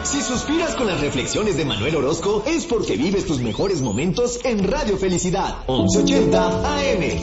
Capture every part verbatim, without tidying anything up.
Si suspiras con las reflexiones de Manuel Orozco, es porque vives tus mejores momentos en Radio Felicidad, once ochenta A M.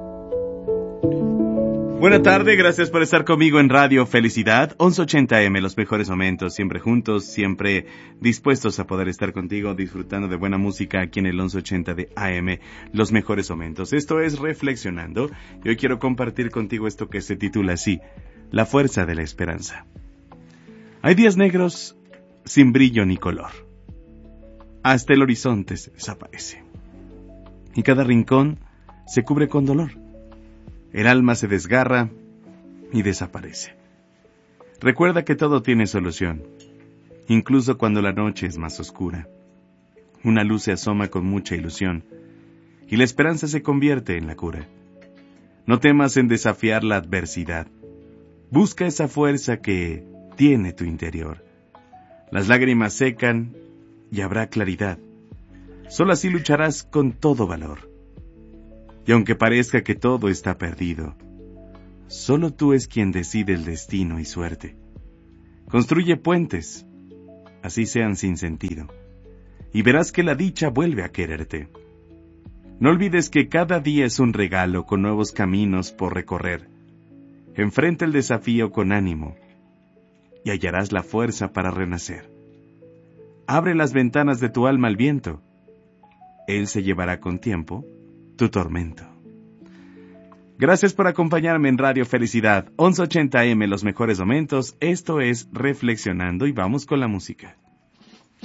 Buena tarde, gracias por estar conmigo en Radio Felicidad, once ochenta A M, los mejores momentos, siempre juntos, siempre dispuestos a poder estar contigo, disfrutando de buena música aquí en el once ochenta de A M, los mejores momentos. Esto es Reflexionando, y hoy quiero compartir contigo esto que se titula así, La fuerza de la esperanza. Hay días negros sin brillo ni color. Hasta el horizonte se desaparece. Y cada rincón se cubre con dolor. El alma se desgarra y desaparece. Recuerda que todo tiene solución, incluso cuando la noche es más oscura. Una luz se asoma con mucha ilusión, y la esperanza se convierte en la cura. No temas en desafiar la adversidad. Busca esa fuerza que tiene tu interior. Las lágrimas secan y habrá claridad. Solo así lucharás con todo valor. Y aunque parezca que todo está perdido, solo tú es quien decide el destino y suerte. Construye puentes, así sean sin sentido, y verás que la dicha vuelve a quererte. No olvides que cada día es un regalo con nuevos caminos por recorrer. Enfrenta el desafío con ánimo, y hallarás la fuerza para renacer. Abre las ventanas de tu alma al viento. Él se llevará con tiempo tu tormento. Gracias por acompañarme en Radio Felicidad, once ochenta A M, los mejores momentos. Esto es Reflexionando y vamos con la música.